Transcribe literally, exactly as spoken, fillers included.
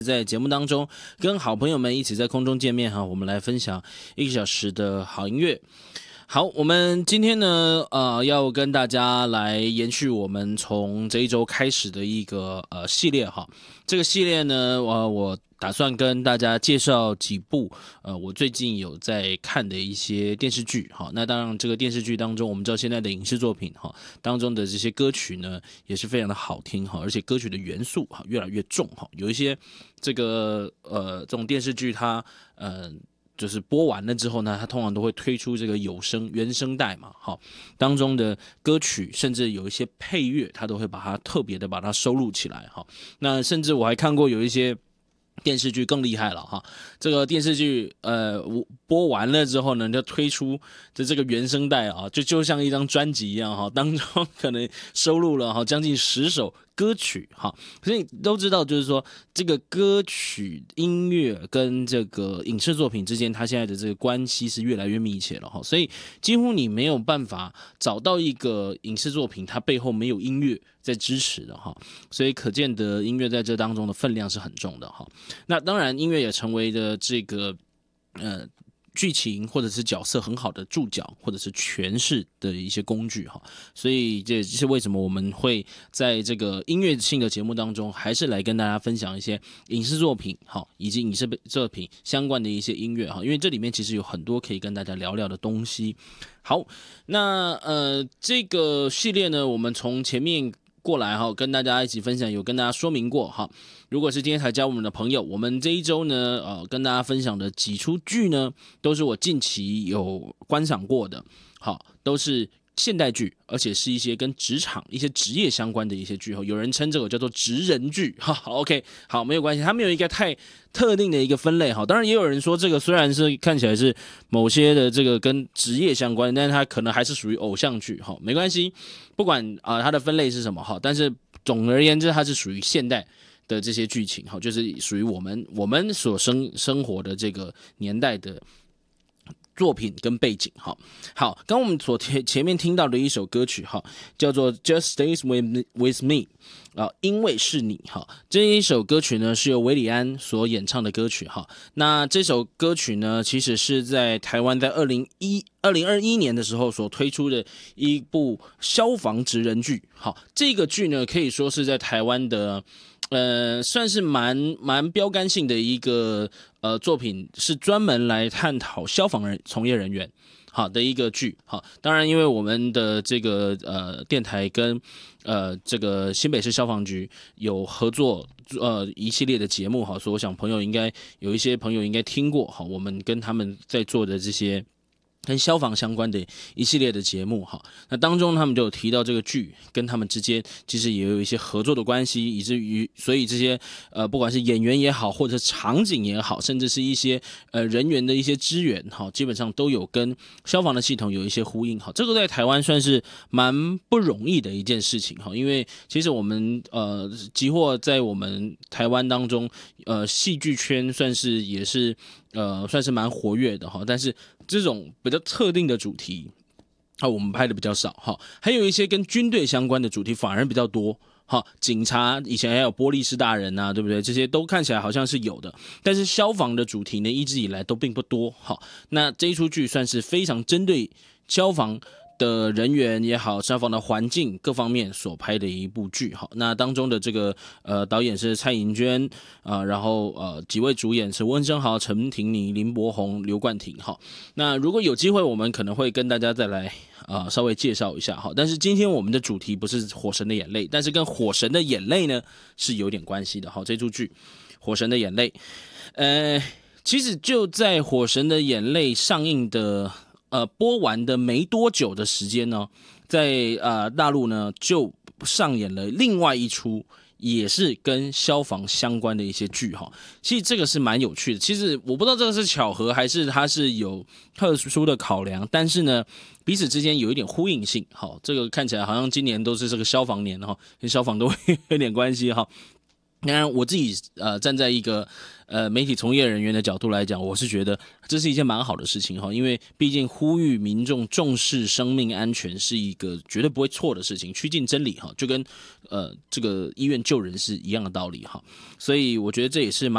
在节目当中跟好朋友们一起在空中见面哈，我们来分享一个小时的好音乐。好，我们今天呢，呃，要跟大家来延续我们从这一周开始的一个呃系列哈。这个系列呢，呃，我打算跟大家介绍几部呃我最近有在看的一些电视剧哈。那当然，这个电视剧当中，我们知道现在的影视作品哈当中的这些歌曲呢，也是非常的好听哈，而且歌曲的元素哈越来越重哈。有一些这个呃这种电视剧它呃。就是播完了之后呢，它通常都会推出这个有声原声带嘛，好，当中的歌曲甚至有一些配乐，它都会把它特别的把它收录起来，好，那甚至我还看过有一些电视剧更厉害了哈，这个电视剧呃播完了之后呢，就推出的这个原声带啊，就就像一张专辑一样哈，当中可能收录了哈将近十首歌曲哈，所以都知道就是说这个歌曲音乐跟这个影视作品之间，它现在的这个关系是越来越密切了哈，所以几乎你没有办法找到一个影视作品它背后没有音乐在支持的哈，所以可见的音乐在这当中的分量是很重的哈。那当然，音乐也成为了这个呃剧情或者是角色很好的注脚或者是诠释的一些工具哈。所以这是为什么我们会在这个音乐性的节目当中，还是来跟大家分享一些影视作品哈，以及影视作品相关的一些音乐哈，因为这里面其实有很多可以跟大家聊聊的东西。好，那呃这个系列呢，我们从前面过来哈，跟大家一起分享，有跟大家说明过哈。如果是今天才加入我们的朋友，我们这一周呢，呃，跟大家分享的几出剧呢，都是我近期有观赏过的，好，都是现代剧，而且是一些跟职场、一些职业相关的一些剧，有人称这个叫做职人剧，哈 ，OK， 好，没有关系，它没有一个太特定的一个分类，哈，当然也有人说这个虽然是看起来是某些的这个跟职业相关，但是它可能还是属于偶像剧，哈，没关系，不管啊、呃、它的分类是什么，哈，但是总而言之，它是属于现代的这些剧情，哈，就是属于我们我们所生生活的这个年代的作品跟背景，好，好，刚我们所前面听到的一首歌曲，哈，叫做 Just Stays with with Me， 啊，因为是你，哈，这一首歌曲呢是由韦礼安所演唱的歌曲，哈，那这首歌曲呢其实是在台湾在二零二一年的时候所推出的一部消防职人剧，好，这个剧呢可以说是在台湾的。呃，算是蛮蛮标杆性的一个呃作品，是专门来探讨消防人从业人员好的一个剧。好，当然因为我们的这个呃电台跟呃这个新北市消防局有合作呃一系列的节目，好，所以我想朋友应该有一些朋友应该听过，好，我们跟他们在做的这些。跟消防相关的一系列的节目哈，那当中他们就有提到这个剧跟他们之间其实也有一些合作的关系，以至于所以这些呃不管是演员也好，或者场景也好，甚至是一些呃人员的一些支援哈，基本上都有跟消防的系统有一些呼应哈。这个在台湾算是蛮不容易的一件事情哈，因为其实我们呃集或在我们台湾当中呃戏剧圈算是也是呃算是蛮活跃的哈，但是这种比较特定的主题，啊，我们拍的比较少哈。还有一些跟军队相关的主题反而比较多哈。警察以前还有波利士大人啊，对不对？这些都看起来好像是有的，但是消防的主题呢，一直以来都并不多哈。那这一出剧算是非常针对消防的人员也好，消防的环境各方面所拍的一部剧哈。那当中的这个呃导演是蔡颖娟啊、呃，然后呃几位主演是温升豪、陈婷妮、林柏宏、刘冠廷哈。那如果有机会，我们可能会跟大家再来啊、呃、稍微介绍一下哈。但是今天我们的主题不是《火神的眼泪》，但是跟《火神的眼泪》呢是有点关系的哈。这出剧《火神的眼泪》，呃，其实就在《火神的眼泪》上映的。呃，播完的没多久的时间呢，在呃大陆呢就上演了另外一出，也是跟消防相关的一些剧哈。其实这个是蛮有趣的，其实我不知道这个是巧合还是它是有特殊的考量，但是呢，彼此之间有一点呼应性。好，这个看起来好像今年都是这个消防年哈，跟消防都会有点关系哈。当然，我自己呃站在一个呃媒体从业人员的角度来讲，我是觉得这是一件蛮好的事情哈，因为毕竟呼吁民众重视生命安全是一个绝对不会错的事情，趋近真理哈，就跟呃这个医院救人是一样的道理哈，所以我觉得这也是蛮。